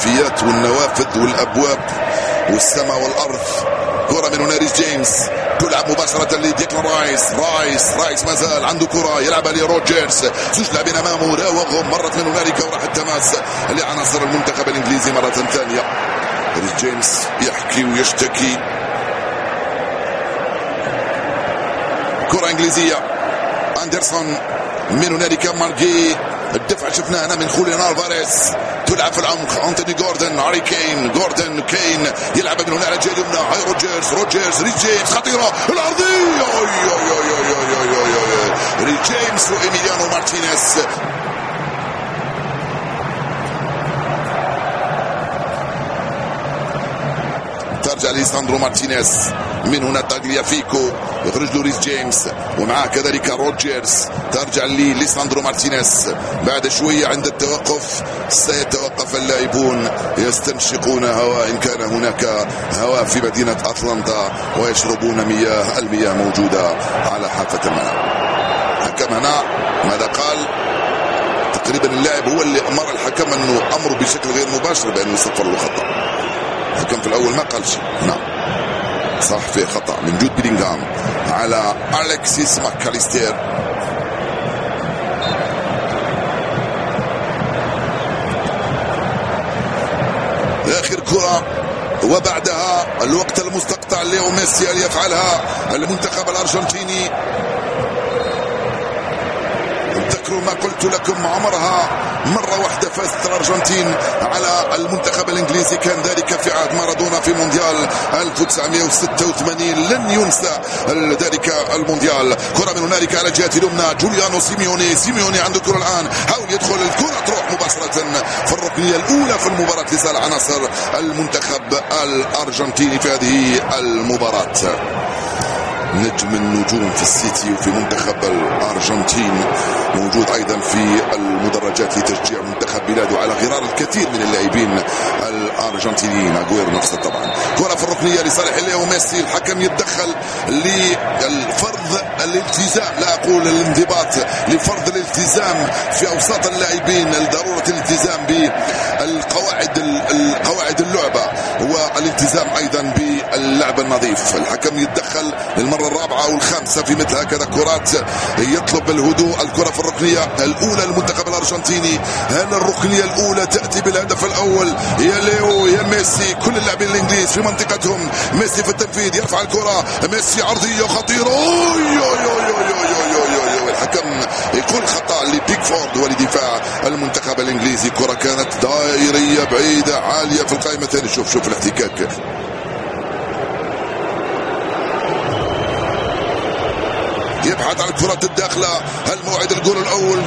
الخلفيات والنوافذ والابواب والسماء والارض. كرة من هنا ريس جيمس تلعب مباشرة لديكلان رايس ما زال عنده كرة يلعبها لروجرز. زوج لاعبين امامه راوغهم، مرت من هنالك وراح التماس لعناصر المنتخب الانجليزي مرة ثانية. ريس جيمس يحكي ويشتكي. كرة انجليزية، اندرسون من هنالك مارجي، الدفع شفناه هنا من خوليان الفاريز، تلعب في العمق أنتوني جوردن، هاري كين، كين يلعب من هنا على الجهة اليمنى، هاي روجرز ريس جيمس، خطيرة العرضية، ريس جيمس وإيميليانو مارتينيز. ترجع ليساندرو مارتينيز، من هنا تاغليافيكو، يخرج له ريس جيمس ومعه كذلك روجرز، ترجع ليساندرو مارتينيز. بعد شوية عند التوقف سيتوقف اللاعبون يستنشقون هواء إن كان هناك هواء في مدينة أتلانتا، ويشربون المياه موجودة على حافة الملعب. حكم هنا ماذا قال؟ تقريبا اللاعب هو اللي أمر الحكم أنه أمر بشكل غير مباشر بأنه يصفر له خطأ. الحكم في الأول ما قال شيء. نعم صح، في خطأ من جود بيلينغهام على أليكسيس ماكاليستر. آخر كرة وبعدها الوقت المستقطع ليو ميسي أن يفعلها المنتخب الأرجنتيني. تذكروا ما قلت لكم، عمرها مرة واحدة فازت الأرجنتين على المنتخب الإنجليزي، كان ذلك في عهد مارادونا في مونديال 1986. لن ينسى ذلك المونديال. كرة من هنالك على جهة اليمنى، جوليانو سيميوني عنده الكرة الآن، حاول يدخل، الكرة تروح مباشرة في الركنية الأولى في المباراة لصالح عناصر المنتخب الأرجنتيني في هذه المباراة. نجم النجوم في السيتي وفي منتخب الأرجنتين، موجود أيضا في المدرجات لتشجيع منتخب بلاده على غرار الكثير من اللاعبين الأرجنتينيين. أغويرو نفسه طبعا. كرة في الركنية لصالح ليو ميسي، الحكم يتدخل لفرض الالتزام، لا أقول الانضباط، لفرض الالتزام في أوساط اللاعبين، لضرورة الالتزام بالقواعد اللعبة والالتزام أيضا باللعب النظيف. الحكم يتدخل للمرة الرابعة أو الخامسة في مثل هكذا كرات، يطلب الهدوء. الكرة في الركنية الأولى المنتخب الأرجنتيني، هل الركنية الأولى تأتي بالهدف الأول؟ يا ليو يا ميسي، كل اللاعبين الإنجليز في منطقتهم، ميسي في التنفيذ، يرفع الكرة، ميسي عرضية خطيرة، الحكم يقول خطأ لبيكفورد ولدفاع المنتخب الإنجليزي. كرة كانت دائرية بعيدة عالية في القائمتين. شوف الاحتكاك، يبحث عن الكرات الداخلة. هل موعد الجول الأول؟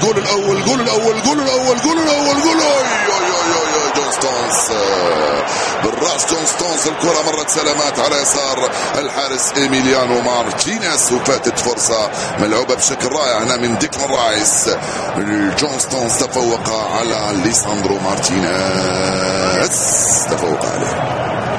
جون ستونز بالراس، جون ستونز، الكرة مرت سلامات على يسار الحارس إيميليانو مارتينيز، وفاتت فرصة ملعوبة بشكل رائع هنا من ديكلان رايس. جون ستونز تفوق على ليساندرو مارتينيز، تفوق عليه،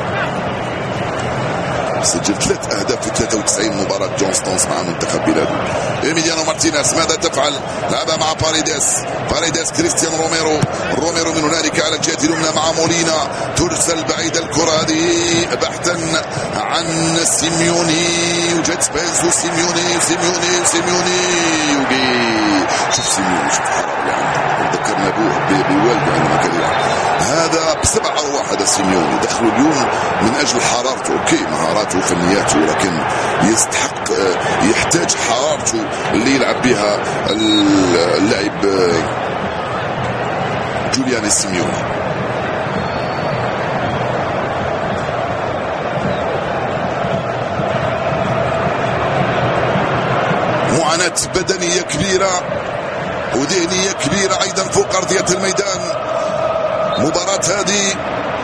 سجل 3 أهداف في 93 مباراة جون ستونز مع منتخب بلاده. إيميليانو مارتينيز ماذا تفعل؟ لعبها مع باريديس، كريستيان روميرو من هنالك على الجهة اليمنى مع مولينا، ترسل بعيد الكرة هذه بحثا عن سيميوني، وجت سبينس وسيميوني شوف سيميوني، شوف حرام يعني، ذكرنا بوالده عندما كان يلعب. هذا بسبع أرواح هذا سيميوني، دخلوا اليوم من أجل حرارته، أوكي مهاراته وفنياته، ولكن يستحق، يحتاج حرارته اللي يلعب بها اللاعب جوليانو سيميوني. معاناة بدنية كبيرة وذهنية كبيرة أيضا فوق أرضية الميدان. مباراة هذه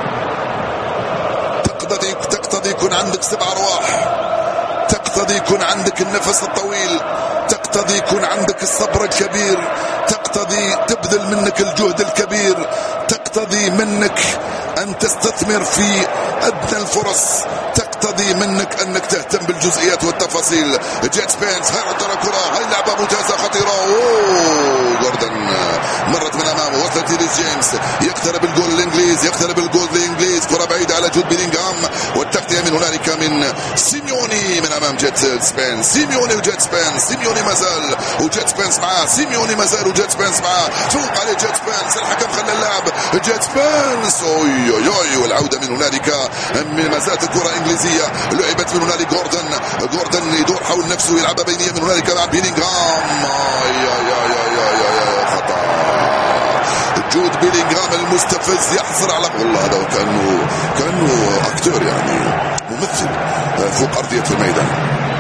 تقتضي يكون عندك 7 أرواح، تقتضي يكون عندك النفس الطويل، تقتضي يكون عندك الصبر الكبير، تقتضي تبذل منك الجهد الكبير، تقتضي منك أن تستثمر في أدنى الفرص، تقتضي منك أنك تهتم بالجزئيات والتفاصيل. جيت سبينس، هاي الكرة، هاي لعبة ممتازة خطيرة، جوردن مرت من أمامه، وصلت كرت ريس جيمس، يقترب الجول الانجليز، يقترب الجول الانجليز، كرة بعيدة على جود بيلينغهام، والتغطية من هنالك من سيميوني من امام جيت سبينس. سيميوني وجيت سبينس، سيميوني مازال وجيت سبينس معاه، سيميوني مازال وجيت سبينس معاه، فوق عليه جيت سبينس، الحكم خلى اللعب جيت سبينس، اوي اوي اوي، والعودة من هنالك ما زالت الكرة انجليزية، لعبت من هنالك جوردن يدور حول نفسه، يلعبها بينية من هنالك مع بيلينغهام، خطأ جود بيلينغهام المستفز يحصل على، والله هذا كأنه أكتور يعني ممثل فوق أرضية الميدان.